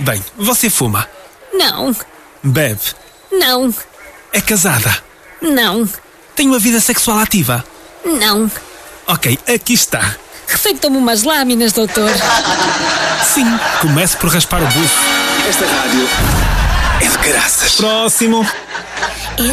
Bem, você fuma? Não. Bebe? Não. É casada? Não. Tem uma vida sexual ativa? Não. Ok, aqui está. Receitou-me umas lâminas, doutor. Sim, comece por raspar o buço. Esta rádio é de graças. Próximo.